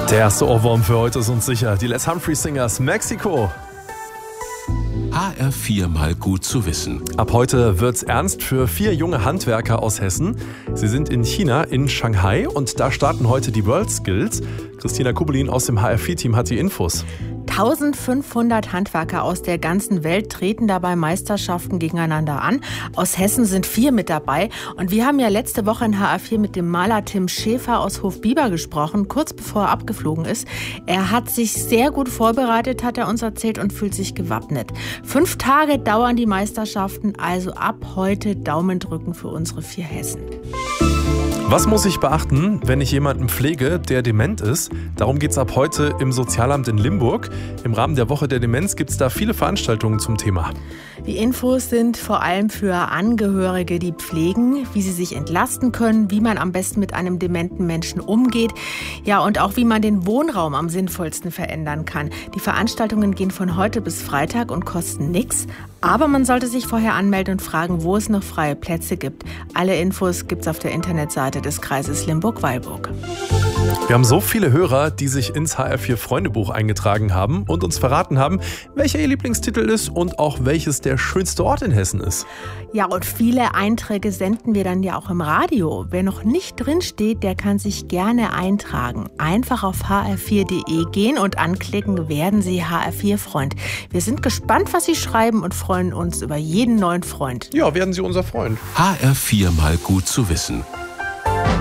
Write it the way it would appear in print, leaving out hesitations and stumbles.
Der erste Ohrwurm für heute ist uns sicher. Die Les Humphreys Singers Mexiko. HR4 mal gut zu wissen. Ab heute wird's ernst für 4 junge Handwerker aus Hessen. Sie sind in China, in Shanghai, und da starten heute die World Skills. Christina Kubelin aus dem HR4-Team hat die Infos. 1500 Handwerker aus der ganzen Welt treten dabei Meisterschaften gegeneinander an. Aus Hessen sind 4 mit dabei. Und wir haben ja letzte Woche in HR4 mit dem Maler Tim Schäfer aus Hofbieber gesprochen, kurz bevor er abgeflogen ist. Er hat sich sehr gut vorbereitet, hat er uns erzählt, und fühlt sich gewappnet. 5 Tage dauern die Meisterschaften, also ab heute Daumen drücken für unsere 4 Hessen. Was muss ich beachten, wenn ich jemanden pflege, der dement ist? Darum geht's ab heute im Sozialamt in Limburg. Im Rahmen der Woche der Demenz gibt's da viele Veranstaltungen zum Thema. Die Infos sind vor allem für Angehörige, die pflegen, wie sie sich entlasten können, wie man am besten mit einem dementen Menschen umgeht, ja, und auch wie man den Wohnraum am sinnvollsten verändern kann. Die Veranstaltungen gehen von heute bis Freitag und kosten nichts. Aber man sollte sich vorher anmelden und fragen, wo es noch freie Plätze gibt. Alle Infos gibt's auf der Internetseite des Kreises Limburg-Weilburg. Wir haben so viele Hörer, die sich ins HR4 Freundebuch eingetragen haben und uns verraten haben, welcher ihr Lieblingstitel ist und auch welches der schönste Ort in Hessen ist. Ja, und viele Einträge senden wir dann ja auch im Radio. Wer noch nicht drin steht, der kann sich gerne eintragen. Einfach auf hr4.de gehen und anklicken, werden Sie HR4-Freund. Wir sind gespannt, was Sie schreiben, und freuen uns über jeden neuen Freund. Ja, werden Sie unser Freund. HR4 mal gut zu wissen.